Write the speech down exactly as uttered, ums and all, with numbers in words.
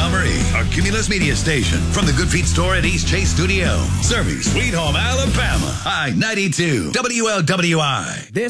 Marie, a Cumulus Media station from the Good Feet store at East Chase Studio. Serving Sweet Home, Alabama. I ninety-two, W L W I. This